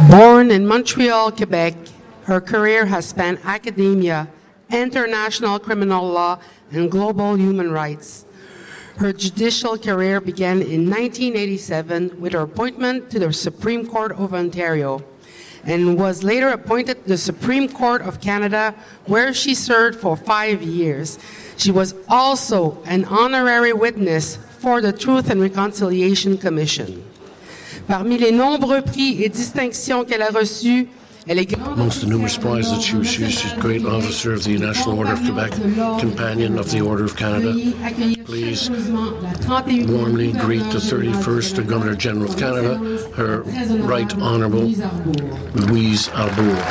Born in Montreal, Quebec, her career has spanned academia, international criminal law, and global human rights. Her judicial career began in 1987 with her appointment to the Supreme Court of Ontario, and was later appointed to the Supreme Court of Canada, where she served for 5 years. She was also an honorary witness for the Truth and Reconciliation Commission. Parmi les nombreux prix et distinctions qu'elle a reçus, amongst the numerous prizes that she was, she's a great officer of the National Order of Quebec, companion of the Order of Canada. Please warmly greet the 31st Governor General of Canada, Her Right Honourable Louise Arbour.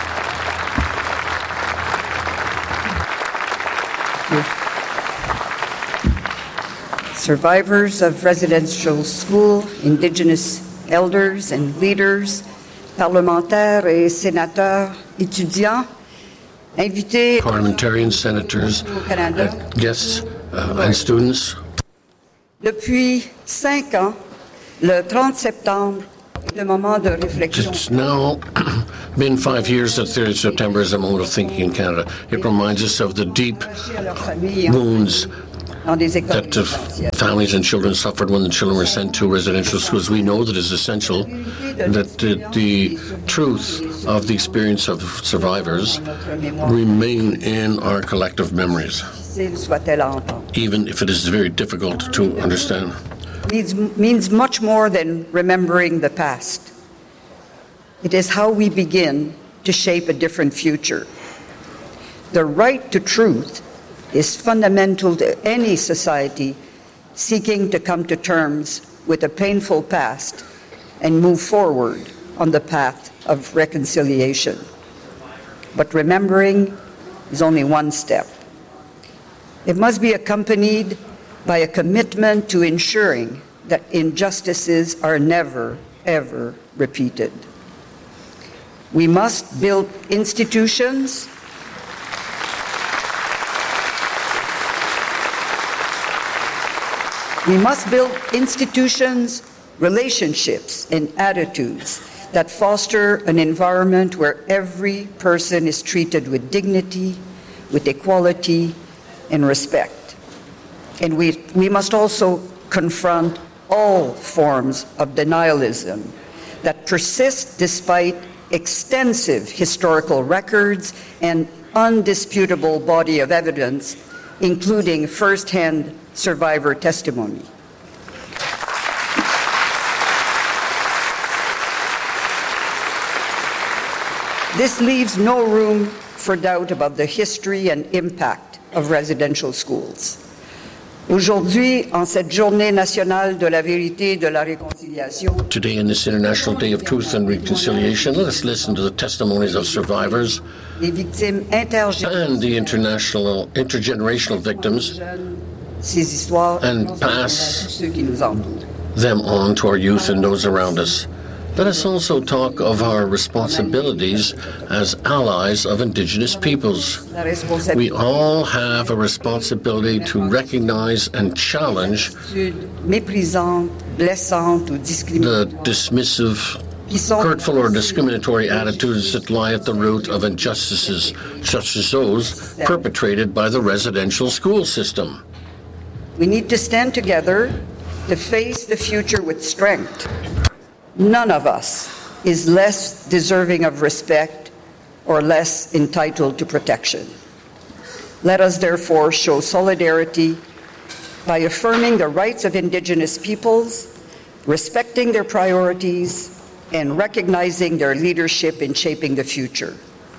Survivors of residential school, Indigenous elders and leaders, parlementaires et sénateurs, étudiants, invités, parliamentarians, senators, guests, and students. Depuis 5 ans, le 30 septembre est un moment de réflexion. It's now been 5 years that 30th September is a moment of thinking in Canada. It reminds us of the deep wounds that families and children suffered when the children were sent to residential schools. We know that it's essential that the truth of the experience of survivors remain in our collective memories, even if it is very difficult to understand. Means much more than remembering the past. It is how we begin to shape a different future. The right to truth is fundamental to any society seeking to come to terms with a painful past and move forward on the path of reconciliation. But remembering is only one step. It must be accompanied by a commitment to ensuring that injustices are never, ever repeated. We must build institutions relationships, and attitudes that foster an environment where every person is treated with dignity, with equality, and respect. And we must also confront all forms of denialism that persist despite extensive historical records and undisputable body of evidence, including first-hand survivor testimony. This leaves no room for doubt about the history and impact of residential schools. Aujourd'hui, en cette journée nationale de la vérité et de la réconciliation, today, in this International Day of Truth and Reconciliation, let us listen to the testimonies of survivors and the intergenerational victims and pass them on to our youth and those around us. Let us also talk of our responsibilities as allies of Indigenous peoples. We all have a responsibility to recognize and challenge the dismissive, hurtful, or discriminatory attitudes that lie at the root of injustices, such as those perpetrated by the residential school system. We need to stand together to face the future with strength. None of us is less deserving of respect or less entitled to protection. Let us therefore show solidarity by affirming the rights of Indigenous peoples, respecting their priorities, and recognizing their leadership in shaping the future.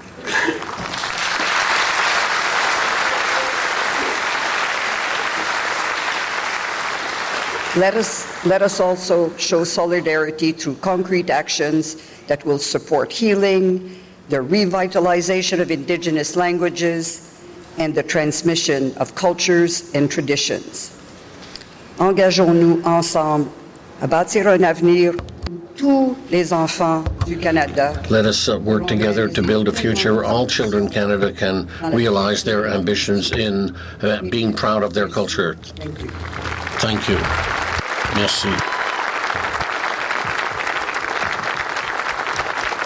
Let us also show solidarity through concrete actions that will support healing, the revitalization of Indigenous languages, and the transmission of cultures and traditions. Engageons-nous ensemble à bâtir un avenir où tous les enfants du Canada. Let us work together to build a future where all children in Canada can realize their ambitions in being proud of their culture. Thank you. Thank you. Merci.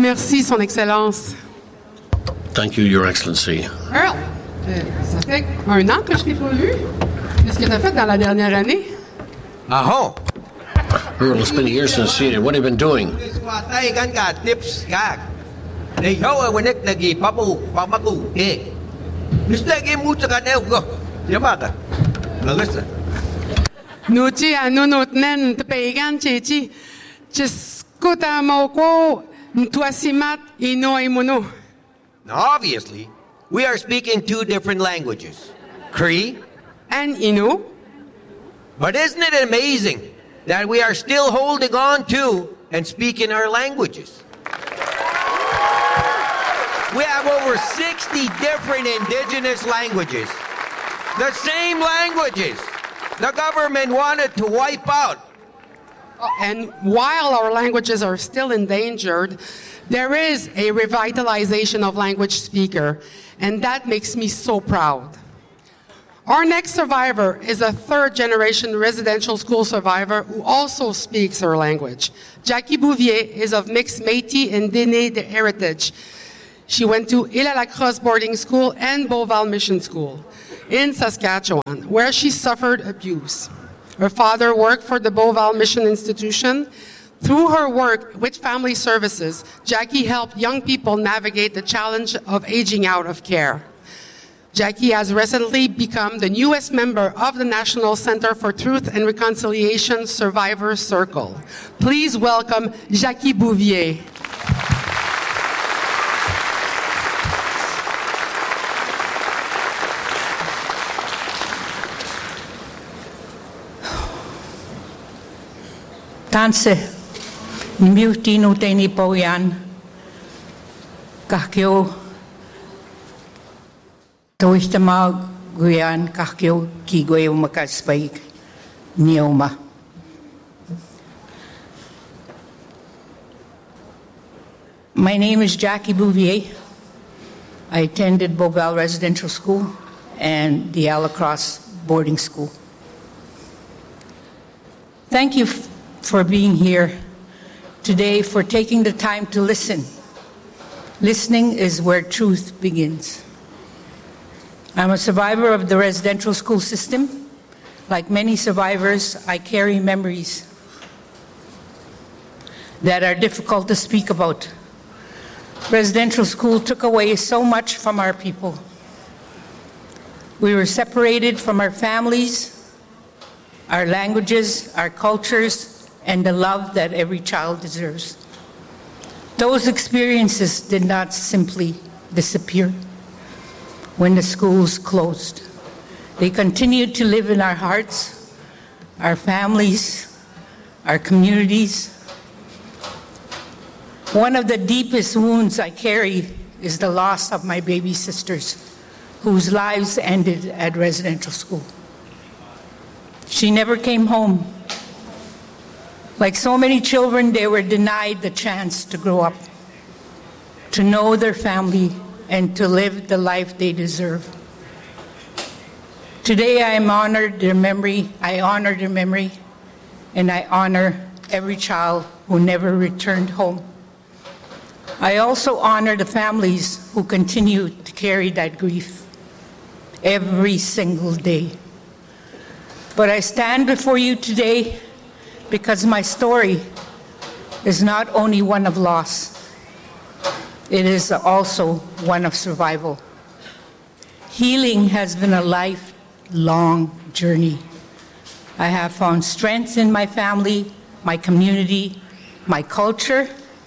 Merci, Son Excellence. Thank you, Your Excellency. Earl, ça fait 1 an que je t'ai pas vu. Qu'est-ce que tu as fait dans la dernière année? Aho. Earl, it's been a year since I've seen you. What have you been doing? Tay gan ka tips ka. They show when it nagi papu pamaku eh. Mr. Gimuta ka go. Yamaka. Listen. Nuti anunut nen tepeigan chichi. Chiskuta moko ntuasimat ino imuno. Now, obviously, we are speaking 2 different languages. Cree And ino. But isn't it amazing that we are still holding on to and speaking our languages? We have over 60 different indigenous languages. The same languages the government wanted to wipe out. And while our languages are still endangered, there is a revitalization of language speaker, and that makes me so proud. Our next survivor is a 3rd-generation residential school survivor who also speaks her language. Jackie Bouvier is of mixed Métis and Dene heritage. She went to Île-à-la-Crosse boarding school and Beauval Mission School in Saskatchewan, where she suffered abuse. Her father worked for the Beauval Mission Institution. Through her work with family services, Jackie helped young people navigate the challenge of aging out of care. Jackie has recently become the newest member of the National Center for Truth and Reconciliation Survivor Circle. Please welcome Jackie Bouvier. Tanse, miutino teni poyan, kakyo, toistama guyan kakyo kigwe umakaspay nioma. My name is Jackie Bouvier. I attended Beauval Residential School and the Île-à-la-Crosse boarding school. Thank you for being here today, for taking the time to listen. Listening is where truth begins. I'm a survivor of the residential school system. Like many survivors, I carry memories that are difficult to speak about. Residential school took away so much from our people. We were separated from our families, our languages, our cultures, and the love that every child deserves. Those experiences did not simply disappear when the schools closed. They continued to live in our hearts, our families, our communities. One of the deepest wounds I carry is the loss of my baby sisters, whose lives ended at residential school. She never came home. Like so many children, they were denied the chance to grow up, to know their family, and to live the life they deserve. Today, I honor their memory, and I honor every child who never returned home. I also honor the families who continue to carry that grief every single day. But I stand before you today because my story is not only one of loss, it is also one of survival. Healing has been a lifelong journey. I have found strength in my family, my community, my culture,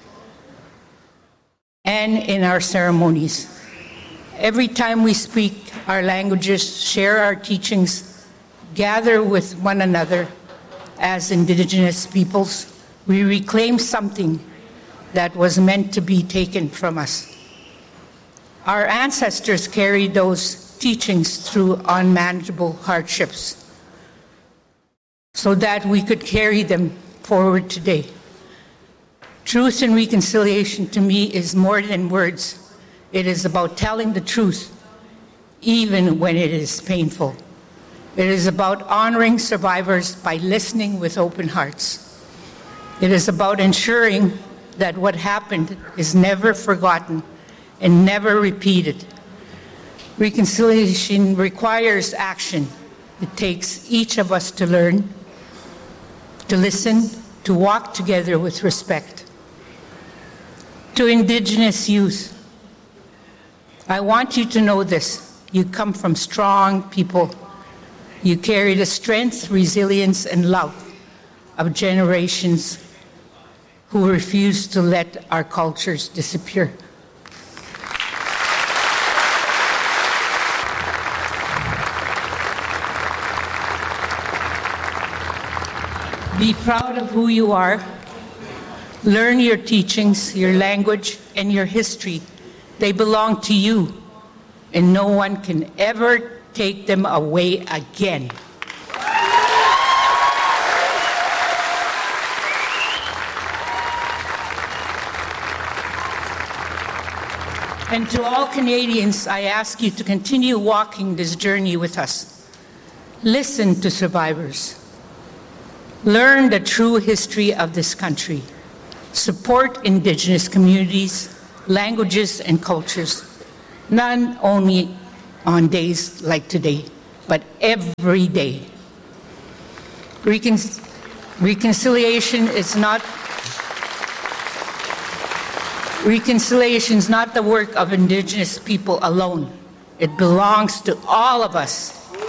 and in our ceremonies. Every time we speak our languages, share our teachings, gather with one another as Indigenous peoples, we reclaim something that was meant to be taken from us. Our ancestors carried those teachings through unmanageable hardships so that we could carry them forward today. Truth and reconciliation to me is more than words. It is about telling the truth, even when it is painful. It is about honoring survivors by listening with open hearts. It is about ensuring that what happened is never forgotten and never repeated. Reconciliation requires action. It takes each of us to learn, to listen, to walk together with respect. To Indigenous youth, I want you to know this. You come from strong people. You carry the strength, resilience, and love of generations who refuse to let our cultures disappear. Be proud of who you are. Learn your teachings, your language, and your history. They belong to you, and no one can ever take them away again. And to all Canadians, I ask you to continue walking this journey with us. Listen to survivors. Learn the true history of this country. Support Indigenous communities, languages, and cultures, not only on days like today, but every day. Reconciliation is not the work of Indigenous people alone. It belongs to all of us.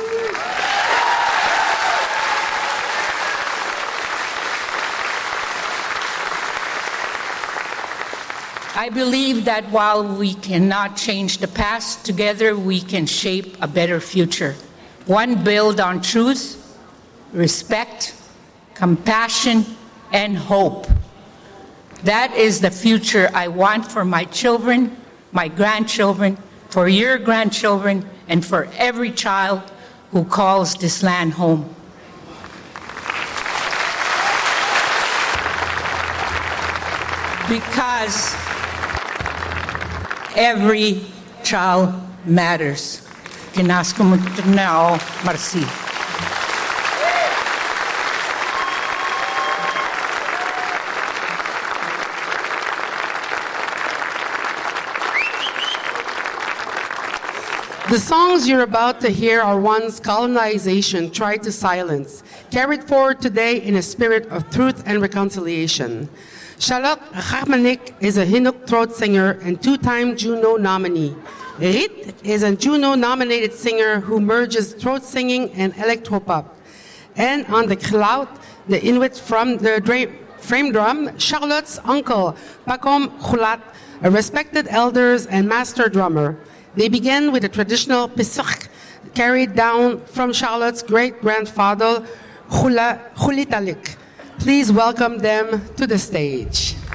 I believe that while we cannot change the past, together we can shape a better future. One built on truth, respect, compassion, and hope. That is the future I want for my children, my grandchildren, for your grandchildren, and for every child who calls this land home. Because every child matters. Merci. The songs you're about to hear are ones colonization tried to silence, carried forward today in a spirit of truth and reconciliation. Charlotte Harmonic is a Inuk throat singer and two-time Juno nominee. Rit is a Juno-nominated singer who merges throat singing and electropop. And on the clout, the Inuit from the frame drum, Charlotte's uncle, Pakom Khulat, a respected elders and master drummer. They began with a traditional pisuk carried down from Charlotte's great-grandfather, Khulitalik. Please welcome them to the stage.